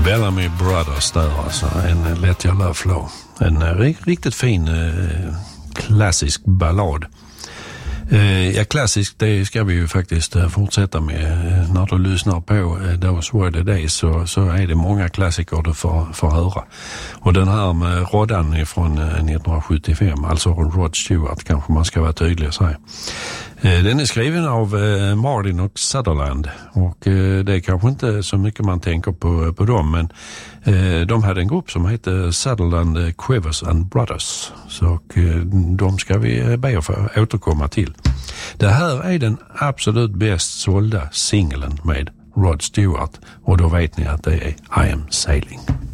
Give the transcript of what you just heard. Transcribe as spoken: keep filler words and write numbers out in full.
Bellamy Brothers där alltså, en Let Your Love Flow. En uh, riktigt fin uh, klassisk ballad. Uh, ja, klassisk, det ska vi ju faktiskt uh, fortsätta med. Uh, när du lyssnar på uh, Those Were the Days så, så är det många klassiker du får, får höra. Och den här med Roddan från uh, nittonhundrasjuttiofem, alltså Rod Stewart, kanske man ska vara tydlig och säga. Den är skriven av eh, Martin och Sutherland och eh, det är kanske inte så mycket man tänker på, på dem, men eh, de hade en grupp som heter Sutherland Quivers and Brothers, så eh, de ska vi be att få återkomma till. Det här är den absolut bäst sålda singeln med Rod Stewart och då vet ni att det är I Am Sailing.